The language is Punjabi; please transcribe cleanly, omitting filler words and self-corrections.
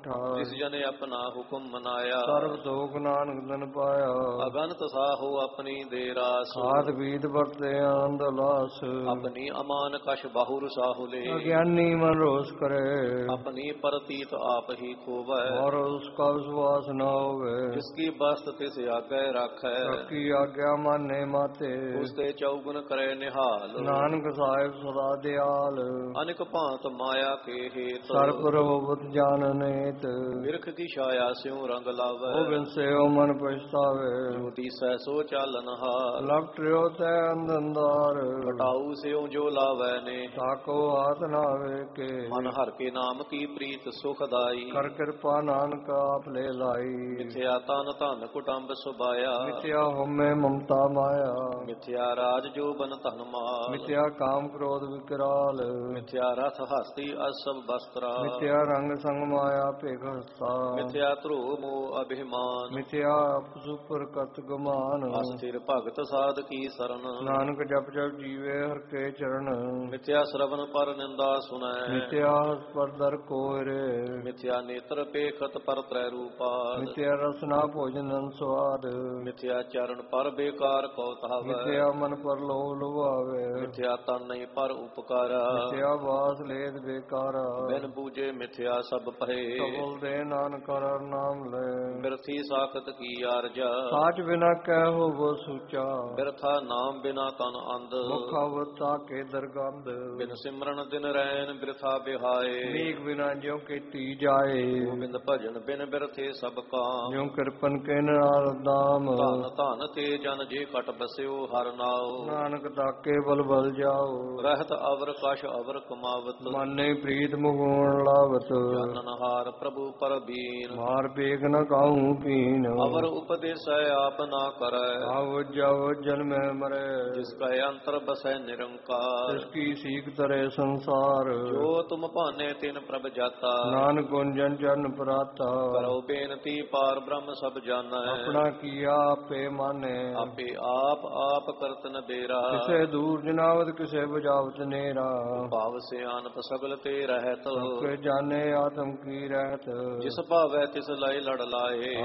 ਬੈਠਾ। ਜਿਸ ਜਨੇ ਆਪਣਾ ਹੁਕਮ ਮਨਾਇਆ, ਸਰਬ ਦੋਖ ਨਾਨਕ ਤਨ ਪਾਇਆ। ਅਗਨਤ ਸਾਹੋ ਆਪਣੀ ਦੇ ਰਾਸ, ਖਾਦ ਬੀਤ ਵਰਤੇ ਆਨੰਦ ਉਲਾਸ। ਆਪਣੀ ਅਮਾਨ ਕਛ ਬਾਹੁਰ ਸਾਹੁਲੇ, ਅਗਿਆਨੀ ਮਨ ਰੋਸ ਕਰੇ, ਆਪਣੀ ਪਰਤੀਤ ਆਪ ਹੀ ਖੋਵੈ। ਔਰ ਉਸ ਕਾ ਵਿਸ਼ਵਾਸ ਨਾ ਹੋਵੇ। ਜਿਸ ਕੀ ਬਸਤ ਤਿਸ ਆਗੇ ਰਾਖੈ, ਕੀ ਆਗਿਆ ਮਾਨੇ ਮਾਤੇ। ਉਸ ਤੇ ਚੌਗੁਣ ਕਰੇ ਨਿਹਾਲ। ਨਾਨਕ ਸਾਹਿਬ ਸਦਾ ਦਿਆਲ, ਅਨੇਕ ਭਾਂਤ ਮਾਇਆ ਕੇ ਹੇਤ, ਸਰਬ ਰੋਬਤ ਜਾਣਨੇਤ। ਬਿਰਖ ਕੀ ਛਾਇਆ ਸਿਉ ਰੰਗ ਲਾਵੈ, ਉਹ ਬਿਨਸਿਓ ਮਨ ਪਛਤਾਵੇ। ਜੋ ਦੀਸੈ ਸੋ ਚਾਲਨਹਾਰ। ਲਪਟਿਓ ਤੈ ਅੰਧੰਦਾਰ, ਘਟਾਊ ਸਿਉ ਜੋ ਲਾਵੈ ਨੇ, ਤਾਕੋ ਹਾਥ ਨਾ ਵੇਕੇ। ਮਨ ਹਰ ਕੇ ਨਾਮ ਕੀ ਪ੍ਰੀਤ ਸੁਖਦਾਈ। ਕਰ ਕਿਰਪਾ ਨਾਨਕ ਆਪ ਲੈ ਲਾਈ। ਮਿਥਿਆ ਤਨ ਧਨ ਕੁਟੰਬ ਸੁਬਾਇਆ, ਮਿਥਿਆ ਹੋਮੇ ਮਮਤਾ ਮਾਇਆ। ਮਿਥਿਆ ਰਾਜ ਜੋ ਬਨ ਧਨ ਮਾਲ, ਮਿਥਿਆ ਕਾਮ ਕ੍ਰੋਧ ਵਿਕਰਾਲ। ਮਿਥਿਆ ਰਥ ਹਸਤੀ ਅਸਭ ਬਸਤਰਾ, ਮਿਥਿਆ ਰੰਗ ਸੰਗ ਮਾਇਆ ਭੇਖ ਹਸਤਾ। ਮਿਥਿਆ ਧਰੋ ਮੋਹ ਅਭਿਮਾਨ, ਮਿਥਿਆ ਅਪਸੁਪਰ ਕਤ ਗਮਾਨ। ਅਸਥਿਰ ਭਗਤ ਸਾਧ ਕੀ ਸਰਨ, ਨਾਨਕ ਜਪ ਜਪ ਜੀਵੇ ਹਰ ਕੇ ਚਰਨ। ਮਿਥਿਆ ਸ਼ਰਵਨ ਪਰ ਨਿੰਦਾ ਸੁਨੈ, ਮਿਥਿਆ ਹਸ ਪਰ ਦਰ ਕੋਇਰੇ। ਮਿਥਿਆ ਨੇਤਰ ਪੇਖਤ ਪਰ ਤ੍ਰੈ ਰੂਪਾਦ, ਮਿਥਿਆ ਰਸਨਾ ਭੋਜਨ ਸਵਾਦ। ਮਿਥਿਆ ਚਰਨ ਪਰ ਬੇਕਾਰ ਕਉ ਧਾਵੈ, ਮਿਥਿਆ ਮਨ ਪਰ ਲੋਭ ਲੁਭਾਵੇ। ਮਿਥਿਆ ਤਨ ਨਹੀਂ ਪਰ ਉਪਕਾਰਾ, ਮਿਥਿਆ ਵਾਸ ਲੇਦ ਬੇਕਾਰਾ। ਬਿਨ ਬੂਝੇ ਮਿਥਿਆ ਸਭ ਭਏ, ਕਬਲ ਦੇ ਨਾਨਕ ਹਰਿ ਨਾਮ ਲੈ। ਬਿਰਥੀ ਸਾਖਤ ਕੀ ਆਰਜਾ, ਸਾਚ ਬਿਨਾ ਕਹਿ ਹੋਵੋ ਸੂਚਾ। ਬਿਰਥਾ ਨਾਮ ਬਿਨਾ ਤਨ ਅੰਧ, ਮੁਖ ਅਵਤਾ ਕੇ ਦਰਗੰਧ। ਬਿਨ ਸਿਮਰਨ ਦਿਨ ਰੈਨ ਬਿਰਥਾ ਬਿਹਾਏ, ਨੀਕ ਬਿਨਾ ਜਿਉ ਕੀਤੀ ਜਾਏ। ਗੋਬਿੰਦ ਭਜਨ ਬਿਨ ਬਿਰਥੇ ਸਭ ਕਾਮ, ਜਿਉ ਕਿਰਪਨ ਕੇ ਨਾਲ ਦਾਮ। ਧਨ ਧਨ ਤੇ ਜਨ ਜੇ ਕਟ ਬਸਿਓ ਹਰ ਨਾਉ, ਨਾਨਕ ਤਾਕੇ ਬਲ ਬਲ ਜਾਓ। ਰਹਿਤ ਅਵਰ ਕਛ ਅਵਰ ਕਮਾਵਤ, ਮਾਨੇ ਪ੍ਰੀਤ ਮੁਗੁਣ ਲਾਵਤ। ਜਨਨਹਾਰ ਪ੍ਰਭੂ ਪਰਬੀਨ, ਮਾਰ ਬੇਗ ਨ ਕਾਹੂ ਪੀਨ। ਅਵਰ ਉਪਦੇਸੈ ਆਪ ਨਾ ਕਰੈ, ਆਵ ਜਵ ਜਨਮੈ ਮਰੈ। ਜਿਸ ਕੈ ਅੰਤਰ ਬਸੈ ਨਿਰੰਕਾਰ, ਤਿਸ ਕੀ ਸੀਖ ਤਰੇ ਸੰਸਾਰ। ਜੋ ਤੁਮ ਭਾਨੇ ਤਿਨ ਪ੍ਰਭ ਜਾਤਾ, ਨਾਨਕ ਗੁੰਜਨ ਚਰਨ ਪ੍ਰਾਤਾ। ਕਰੋ ਬੇਨਤੀ ਪਾਰ ਬ੍ਰਹਮ ਸਭ ਜਾਣੈ, ਆਪਣਾ ਕੀਆ ਆਪੇ ਮਾਨੇ। ਆਪੇ ਆਪ ਆਪ ਕਰਤਨ ਬੇਰਾ, ਕਿਸੇ ਦੂਰ ਜਨਾਵਤ ਕਿਸੇ ਬੁਝਾਵਤ ਨੇਰਾ। ਭਾਵ ਸਿਆਨਪ ਸਗਲ ਤੇ ਰਹਿਤ, ਸਭ ਕੇ ਜਾਣੇ ਆਤਮ ਕੀ ਰਹਿਤ। ਜਿਸ ਭਾਵੈ ਤਿਸ ਲਏ ਲੜ ਲਾਏ,